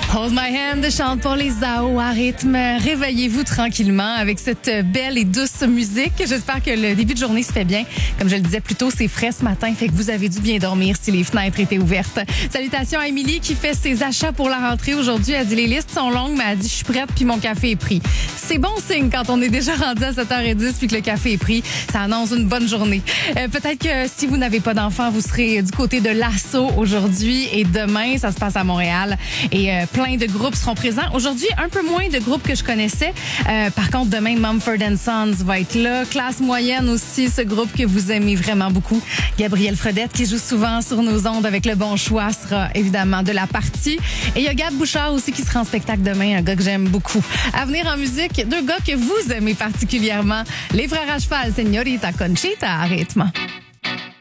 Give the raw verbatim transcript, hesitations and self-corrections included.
Hold my hand chante pour les Zao à rythme. Réveillez-vous tranquillement avec cette belle et douce musique. J'espère que le début de journée se fait bien. Comme je le disais plus tôt, c'est frais ce matin, fait que vous avez dû bien dormir si les fenêtres étaient ouvertes. Salutations à Émilie qui fait ses achats pour la rentrée aujourd'hui. Elle dit les listes sont longues, mais elle dit je suis prête puis mon café est pris. C'est bon signe quand on est déjà rendu à sept heures dix puis que le café est pris. Ça annonce une bonne journée. Euh, peut-être que si vous n'avez pas d'enfants, vous serez du côté de l'Assaut aujourd'hui et demain, ça se passe à Montréal. Et euh, plein de groupes seront présents. Aujourd'hui, un peu moins de groupes que je connaissais. Euh, par contre, demain, Mumford and Sons va être là. Classe moyenne aussi, ce groupe que vous aimez vraiment beaucoup. Gabriel Fredette, qui joue souvent sur nos ondes avec le bon choix, sera évidemment de la partie. Et il y a Gab Bouchard aussi qui sera en spectacle demain, un gars que j'aime beaucoup. À venir en musique, deux gars que vous aimez particulièrement. Les frères à cheval, Señorita Conchita à rythme.